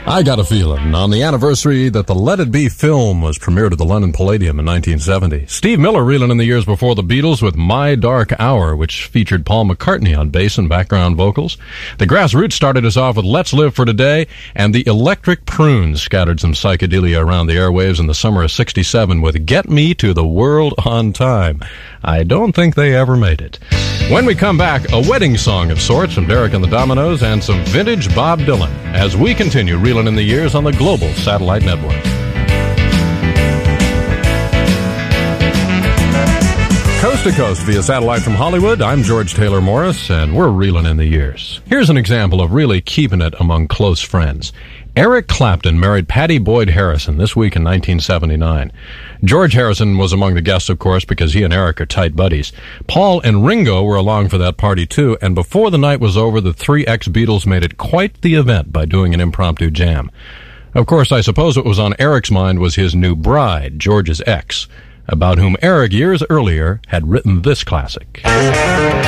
I Got a Feeling, on the anniversary that the Let It Be film was premiered at the London Palladium in 1970. Steve Miller reeling in the years before the Beatles with My Dark Hour, which featured Paul McCartney on bass and background vocals. The Grassroots started us off with Let's Live for Today, and the Electric Prunes scattered some psychedelia around the airwaves in the summer of '67 with Get Me to the World on Time. I don't think they ever made it. When we come back, a wedding song of sorts from Derek and the Dominoes and some vintage Bob Dylan as we continue reeling in the years on the Global Satellite Network. Coast to coast via satellite from Hollywood, I'm George Taylor Morris, and we're reeling in the years. Here's an example of really keeping it among close friends. Eric Clapton married Patty Boyd Harrison this week in 1979. George Harrison was among the guests, of course, because he and Eric are tight buddies. Paul and Ringo were along for that party, too, and before the night was over, the three ex-Beatles made it quite the event by doing an impromptu jam. Of course, I suppose what was on Eric's mind was his new bride, George's ex, about whom Eric, years earlier, had written this classic.